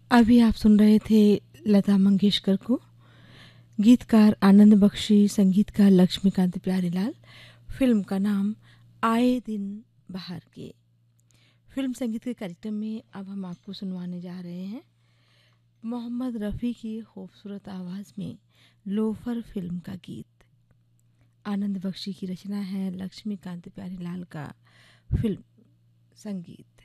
अभी आप सुन रहे थे लता मंगेशकर को। गीतकार आनंद बख्शी, संगीतकार लक्ष्मीकांत प्यारेलाल। फिल्म का नाम आए दिन बहार के। फिल्म संगीत के कार्यक्रम में अब हम आपको सुनवाने जा रहे हैं मोहम्मद रफ़ी की खूबसूरत आवाज़ में लोफर फिल्म का गीत। आनंद बख्शी की रचना है, लक्ष्मीकांत प्यारेलाल का फिल्म संगीत।